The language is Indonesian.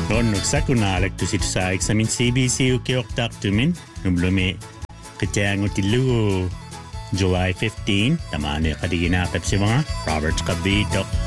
Nonnut sakunaalektusit saa eksamin CBC-ukiortartumin numlumi qitiangutillugu July 15 tamaani qadiginaqipsivanga Robert Qabito